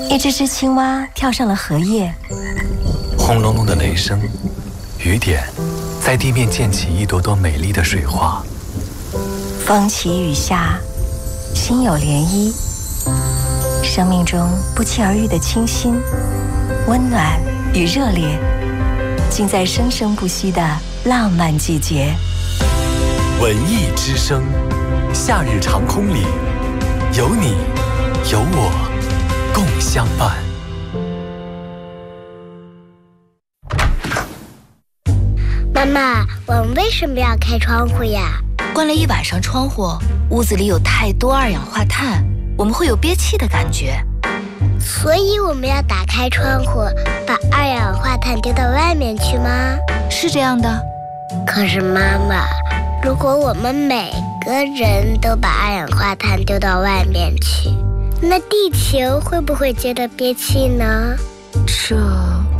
一只青蛙跳上了荷叶， 轰隆隆的雷声，雨点在地面溅起一朵朵美丽的水花。 风起雨下，心有涟漪。生命中不期而遇的清新、温暖与热烈，尽在生生不息的浪漫季节。 文艺之声，夏日长空里，有你有我共相伴。 妈妈，我们为什么要开窗户呀？ 关了一晚上窗户，屋子里有太多二氧化碳，我们会有憋气的感觉。 所以我们要打开窗户，把二氧化碳丢到外面去吗？ 是这样的。 可是妈妈，如果我们每个人都把二氧化碳丢到外面去，那地球会不会觉得憋气呢？ 这